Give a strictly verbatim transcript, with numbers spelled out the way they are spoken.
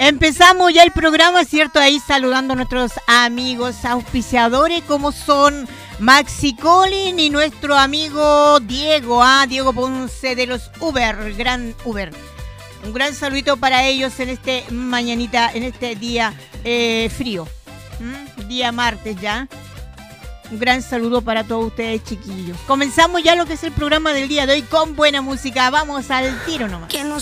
Empezamos ya el programa, ¿cierto? Ahí saludando a nuestros amigos auspiciadores como son Maxi Colin y nuestro amigo Diego, ah, Diego Ponce de los Uber, gran Uber. Un gran saludito para ellos en este mañanita, en este día eh, frío, ¿Mm? día martes ya. Un gran saludo para todos ustedes, chiquillos. Comenzamos ya lo que es el programa del día de hoy con buena música. Vamos al tiro nomás.